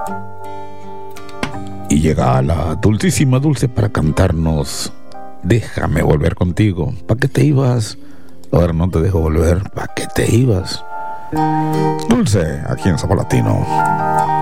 Y llega la dulcísima Dulce para cantarnos Déjame volver contigo. ¿Pa' qué te ibas? Ahora no te dejo volver. ¿Pa' qué te ibas? Dulce, aquí en Sabor Latino.